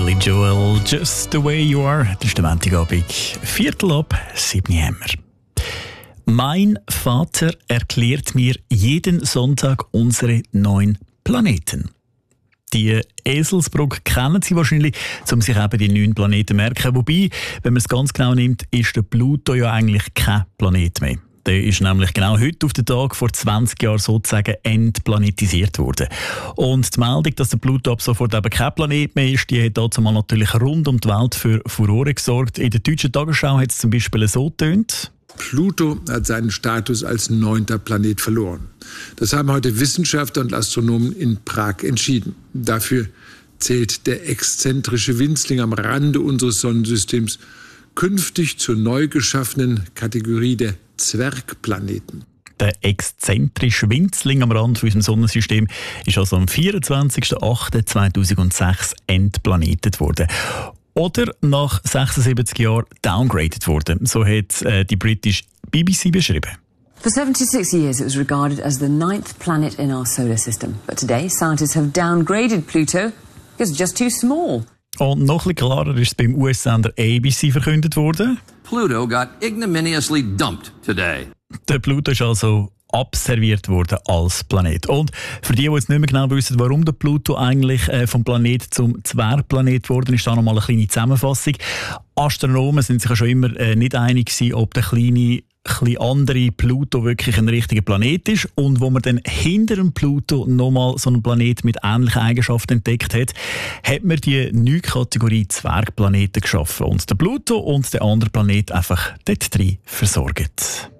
Billy Joel, Just the Way You Are. Das ist der Montagabend, 6:45 haben wir. Mein Vater erklärt mir jeden Sonntag unsere 9 Planeten. Die Eselsbrücke kennen Sie wahrscheinlich, um sich eben die 9 Planeten zu merken. Wobei, wenn man es ganz genau nimmt, ist der Pluto ja eigentlich kein Planet mehr. Der ist nämlich genau heute auf den Tag vor 20 Jahren sozusagen entplanetisiert worden. Und die Meldung, dass der Pluto ab sofort eben kein Planet mehr ist, die hat dazu mal natürlich rund um die Welt für Furore gesorgt. In der deutschen Tagesschau hat es zum Beispiel so getönt: Pluto hat seinen Status als 9. Planet verloren. Das haben heute Wissenschaftler und Astronomen in Prag entschieden. Dafür zählt der exzentrische Winzling am Rande unseres Sonnensystems künftig zur neu geschaffenen Kategorie der Zwergplaneten. Der exzentrische Winzling am Rand unserem Sonnensystem ist also am 24.08.2006 entplanetet worden. Oder nach 76 Jahren downgraded worden. So hat die britische BBC beschrieben. For 76 years it was regarded as the 9th planet in our solar system. But today scientists have downgraded Pluto because it's just too small. Und noch ein bisschen klarer ist es beim US-Sender ABC verkündet worden. Pluto got ignominiously dumped today. Der Pluto ist also abserviert worden als Planet. Und für die jetzt nicht mehr genau wissen, warum der Pluto eigentlich vom Planet zum Zwergplanet geworden ist, da nochmal eine kleine Zusammenfassung. Astronomen sind sich ja schon immer nicht einig gewesen, ob der kleine, etwas andere Pluto wirklich ein richtiger Planet ist. Und wo man dann hinter dem Pluto nochmal so einen Planet mit ähnlichen Eigenschaften entdeckt hat, hat man die neue Kategorie Zwergplaneten geschaffen. Und der Pluto und der andere Planet einfach dort drin versorgt.